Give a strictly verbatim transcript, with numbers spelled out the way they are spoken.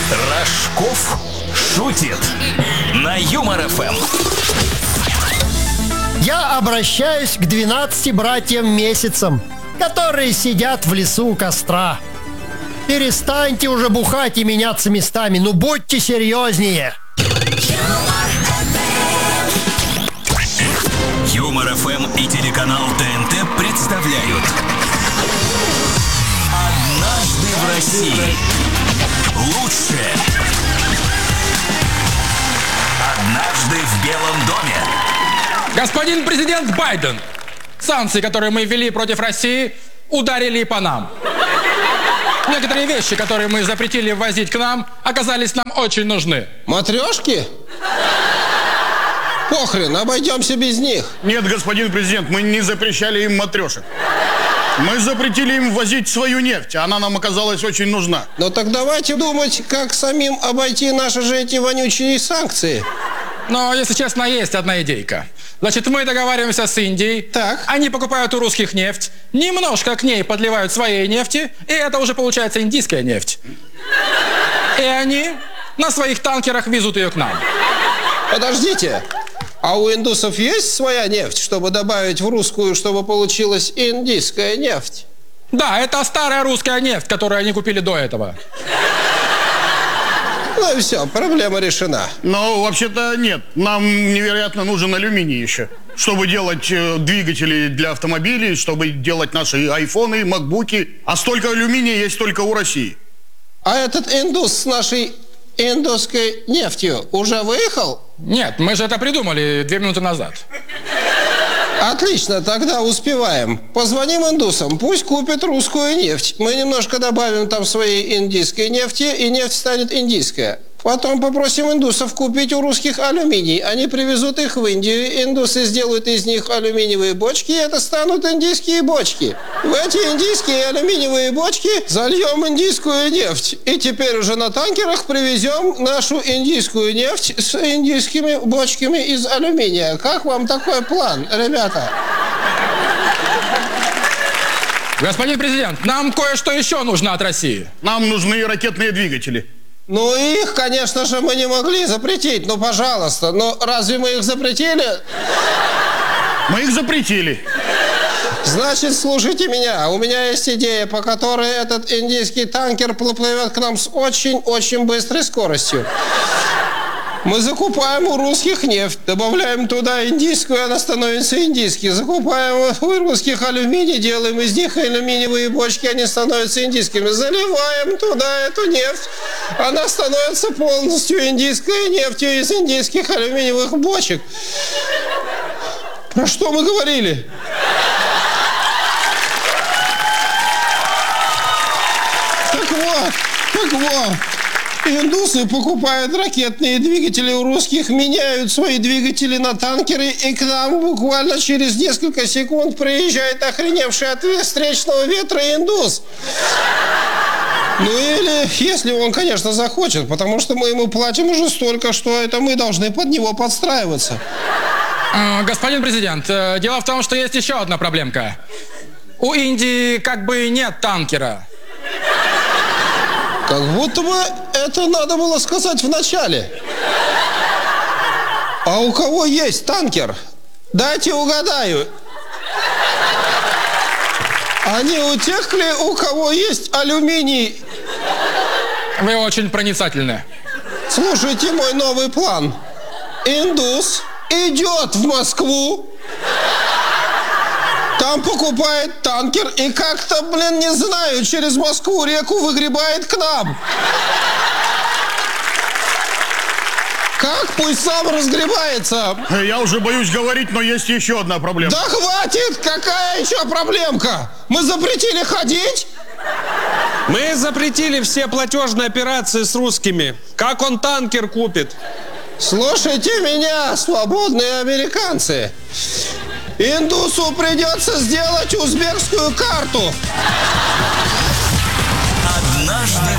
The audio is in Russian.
Рожков шутит на Юмор эф эм. Я обращаюсь к двенадцати братьям-месяцам, которые сидят в лесу у костра. Перестаньте уже бухать и меняться местами, ну будьте серьезнее. Юмор эф эм и телеканал тэ эн тэ представляют «Однажды в России». Лучшее. Однажды в Белом доме. Господин президент Байден, санкции, которые мы ввели против России, ударили и по нам. Некоторые вещи, которые мы запретили ввозить к нам, оказались нам очень нужны. Матрешки? Похрен, обойдемся без них. Нет, господин президент, мы не запрещали им матрешек. Мы запретили им ввозить свою нефть, она нам оказалась очень нужна. Но так давайте думать, как самим обойти наши же эти вонючие санкции. Но, если честно, есть одна идейка. Значит, мы договариваемся с Индией. Так. Они покупают у русских нефть, немножко к ней подливают своей нефти, и это уже получается индийская нефть. И они на своих танкерах везут ее к нам. Подождите, а у индусов есть своя нефть, чтобы добавить в русскую, чтобы получилась индийская нефть? Да, это старая русская нефть, которую они купили до этого. Ну и все, проблема решена. Но вообще-то нет, нам невероятно нужен алюминий еще. Чтобы делать э, двигатели для автомобилей, чтобы делать наши айфоны, макбуки. А столько алюминия есть только у России. А этот индус с нашей индусской нефтью уже выехал? Нет, мы же это придумали две минуты назад. Отлично, тогда успеваем. Позвоним индусам, пусть купят русскую нефть. Мы немножко добавим там своей индийской нефти, и нефть станет индийская. Потом попросим индусов купить у русских алюминий. Они привезут их в Индию, индусы сделают из них алюминиевые бочки, и это станут индийские бочки. В эти индийские алюминиевые бочки зальем индийскую нефть. И теперь уже на танкерах привезем нашу индийскую нефть с индийскими бочками из алюминия. Как вам такой план, ребята? Господин президент, нам кое-что еще нужно от России. Нам нужны ракетные двигатели. Ну, их, конечно же, мы не могли запретить. Ну, пожалуйста. Но разве мы их запретили? Мы их запретили. Значит, слушайте меня. У меня есть идея, по которой этот индийский танкер плывет к нам с очень-очень быстрой скоростью. Мы закупаем у русских нефть, добавляем туда индийскую, она становится индийской. Закупаем у русских алюминий, делаем из них алюминиевые бочки, они становятся индийскими. Заливаем туда эту нефть, она становится полностью индийской нефтью из индийских алюминиевых бочек. Про что мы говорили? Так вот, так вот. Индусы покупают ракетные двигатели у русских, меняют свои двигатели на танкеры, и к нам буквально через несколько секунд приезжает охреневший от встречного ветра индус. Ну или, если он, конечно, захочет, потому что мы ему платим уже столько, что это мы должны под него подстраиваться. А, господин президент, дело в том, что есть еще одна проблемка. У Индии как бы нет танкера. Как будто бы это надо было сказать в начале. А у кого есть танкер? Дайте угадаю. А не у тех ли, у кого есть алюминий? Вы очень проницательны. Слушайте мой новый план. Индус идет в Москву, там покупает танкер и как-то, блин, не знаю, через Москву реку выгребает к нам. Как? Пусть сам разгребается. Я уже боюсь говорить, но есть еще одна проблема. Да хватит! Какая еще проблемка? Мы запретили ходить? Мы запретили все платежные операции с русскими. Как он танкер купит? Слушайте меня, свободные американцы. Индусу придется сделать узбекскую карту. «Однажды